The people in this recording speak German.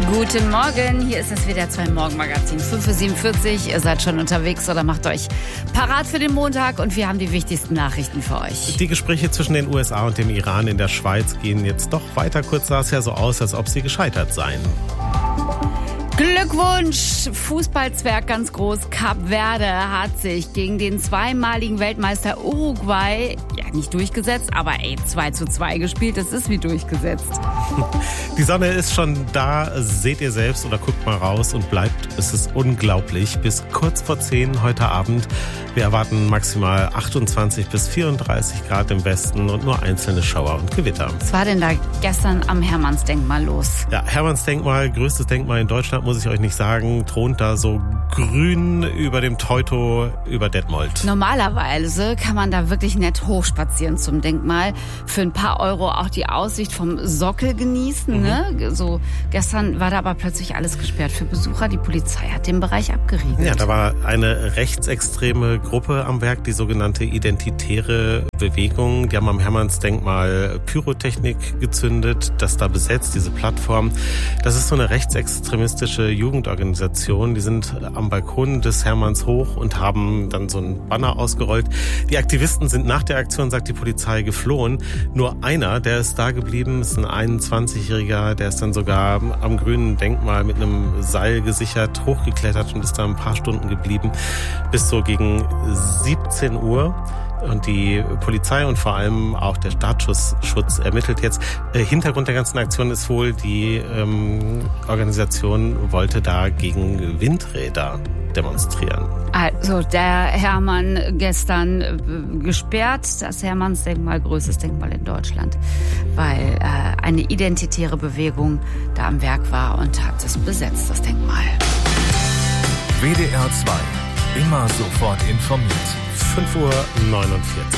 Guten Morgen, hier ist es wieder 2-Morgen-Magazin, 5:47 Uhr. Ihr seid schon unterwegs oder macht euch parat für den Montag und wir haben die wichtigsten Nachrichten für euch. Die Gespräche zwischen den USA und dem Iran in der Schweiz gehen jetzt doch weiter. Kurz sah es ja so aus, als ob sie gescheitert seien. Glückwunsch! Fußballzwerg ganz groß. Kap Verde hat sich gegen den zweimaligen Weltmeister Uruguay nicht durchgesetzt, aber 2:2 gespielt. Das ist wie durchgesetzt. Die Sonne ist schon da, seht ihr selbst oder guckt mal raus und bleibt. Es ist unglaublich. Bis kurz vor 10 heute Abend. Wir erwarten maximal 28 bis 34 Grad im Westen und nur einzelne Schauer und Gewitter. Was war denn da gestern am Hermannsdenkmal los? Ja, Hermannsdenkmal, größtes Denkmal in Deutschland, muss ich euch nicht sagen, thront da so grün über dem Teutow über Detmold. Normalerweise kann man da wirklich nett hochspazieren zum Denkmal. Für ein paar Euro auch die Aussicht vom Sockel genießen. Ne? So, gestern war da aber plötzlich alles gesperrt für Besucher. Die Polizei hat den Bereich abgeriegelt. Ja, da war eine rechtsextreme Gruppe am Werk, die sogenannte Identitäre Bewegung. Die haben am Hermannsdenkmal Pyrotechnik gezündet, das da besetzt, diese Plattform. Das ist so eine rechtsextremistische Jugendorganisation. Die sind am Balkon des Hermanns hoch und haben dann so ein Banner ausgerollt. Die Aktivisten sind nach der Aktion, sagt die Polizei, geflohen. Nur einer, der ist da geblieben, ist ein 21-Jähriger, der ist dann sogar am grünen Denkmal mit einem Seil gesichert hochgeklettert und ist da ein paar Stunden geblieben, bis so gegen 17 Uhr. Und die Polizei und vor allem auch der Staatsschutz ermittelt jetzt. Hintergrund der ganzen Aktion ist wohl, die Organisation wollte da gegen Windräder demonstrieren. Also der Hermann gestern gesperrt, das Hermannsdenkmal, größtes Denkmal in Deutschland, weil eine identitäre Bewegung da am Werk war und hat es besetzt, das Denkmal. WDR 2, immer sofort informiert. 5:49 Uhr.